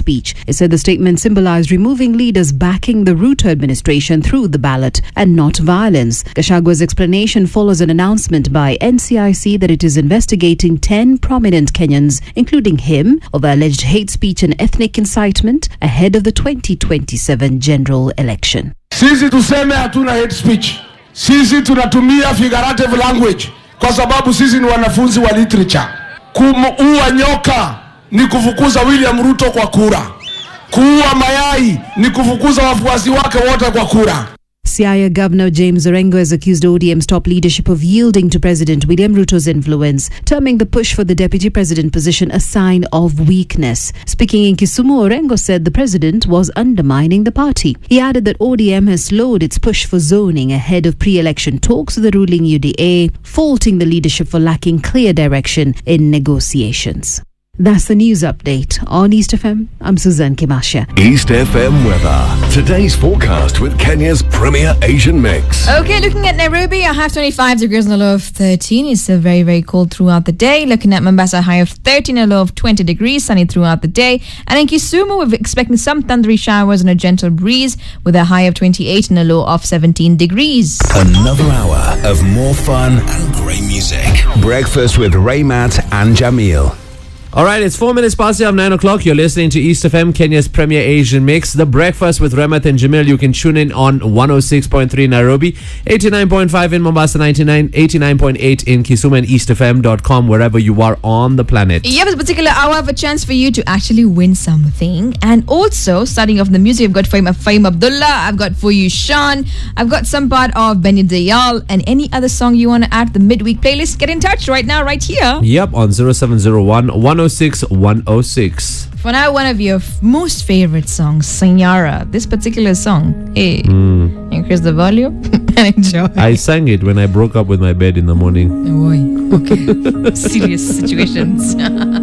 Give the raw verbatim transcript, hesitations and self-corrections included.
speech. It said the statement symbolized removing leaders backing the Ruto administration through the ballot and not violence. Gashagua's explanation follows an announcement by N C I C that it is investigating ten prominent Kenyans, including him, over alleged hate speech and ethnic incitement ahead of the twenty twenty-seven general election. Sisi tuseme hatuna hate speech. Sisi tunatumia figurative language kwa sababu sisi ni wanafunzi wa literature. Kuua nyoka ni kufukuza William Ruto kwa kura. Kuua mayai ni kufukuza wafuasi wake wote kwa kura. Siaya Governor James Orengo has accused O D M's top leadership of yielding to President William Ruto's influence, terming the push for the deputy president position a sign of weakness. Speaking in Kisumu, Orengo said the president was undermining the party. He added that O D M has slowed its push for zoning ahead of pre-election talks with the ruling U D A, faulting the leadership for lacking clear direction in negotiations. That's the news update on East F M. I'm Suzanne Kimasha. East F M weather. Today's forecast with Kenya's premier Asian mix. Okay, looking at Nairobi, a high of twenty-five degrees and a low of thirteen. It's still very, very cold throughout the day. Looking at Mombasa, a high of thirteen and a low of twenty degrees, sunny throughout the day. And in Kisumu, we're expecting some thundery showers and a gentle breeze with a high of twenty-eight and a low of seventeen degrees. Another hour of more fun and great music. Breakfast with Raymat and Jamil. All right, it's four minutes past the hour of nine o'clock. You're listening to East F M, Kenya's premier Asian mix. The Breakfast with Raymat and Jamil. You can tune in on one oh six point three in Nairobi, eighty-nine point five in Mombasa, ninety-nine, eighty-nine point eight in Kisumu, and east f m dot com, wherever you are on the planet. You have a particular hour of a chance for you to actually win something. And also, starting off the music, I've got Fahim, Fahim Abdullah, I've got For You Sean, I've got some part of Benny Dayal, and any other song you want to add to the midweek playlist. Get in touch right now, right here. Yep, on zero seven zero one, one oh six, one oh six. For now, one of your f- most favorite songs, Sanyara. This particular song. Hey, Mm. increase the volume and enjoy. I sang it when I broke up with my bed in the morning. Oh boy. Okay. Serious situations.